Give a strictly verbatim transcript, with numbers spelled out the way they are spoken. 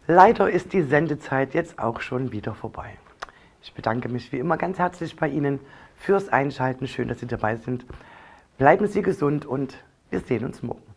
Leider ist die Sendezeit jetzt auch schon wieder vorbei. Ich bedanke mich wie immer ganz herzlich bei Ihnen fürs Einschalten. Schön, dass Sie dabei sind. Bleiben Sie gesund und wir sehen uns morgen.